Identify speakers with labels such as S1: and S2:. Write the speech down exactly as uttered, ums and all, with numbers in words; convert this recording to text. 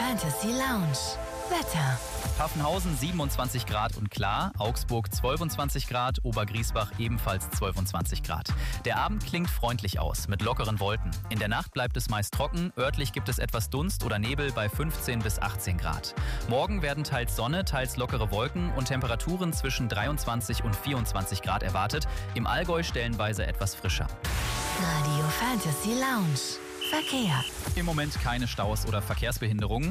S1: Fantasy Lounge. Wetter.
S2: Pfaffenhausen siebenundzwanzig Grad und klar, Augsburg zwölfundzwanzig Grad, Obergriesbach ebenfalls zwölfundzwanzig Grad. Der Abend klingt freundlich aus, mit lockeren Wolken. In der Nacht bleibt es meist trocken, örtlich gibt es etwas Dunst oder Nebel bei fünfzehn bis achtzehn Grad. Morgen werden teils Sonne, teils lockere Wolken und Temperaturen zwischen dreiundzwanzig und vierundzwanzig Grad erwartet, im Allgäu stellenweise etwas frischer.
S1: Radio Fantasy Lounge. Verkehr.
S2: Im Moment keine Staus oder Verkehrsbehinderungen.